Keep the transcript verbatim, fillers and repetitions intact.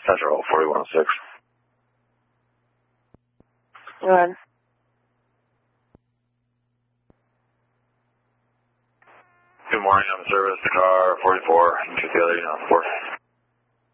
Central, forty-one oh six. Go ahead. Good morning, I'm service car forty-four, two the other, you know, four.